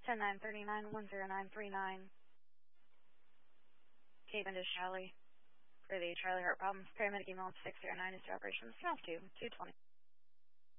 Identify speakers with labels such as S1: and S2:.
S1: 10-939-10939. Cavendish Alley. For the Charlie Heart Problems, paramedic email 609 is to operations. South 2, 220.